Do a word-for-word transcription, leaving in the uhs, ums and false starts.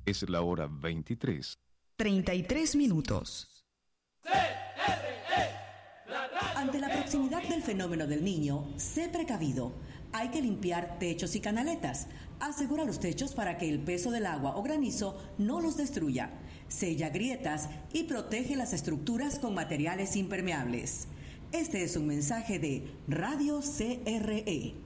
Es la hora veintitrés. treinta y tres minutos. Ante la proximidad del fenómeno del Niño, sé precavido. Hay que limpiar techos y canaletas. Asegura los techos para que el peso del agua o granizo no los destruya. Sella grietas y protege las estructuras con materiales impermeables. Este es un mensaje de Radio C R E.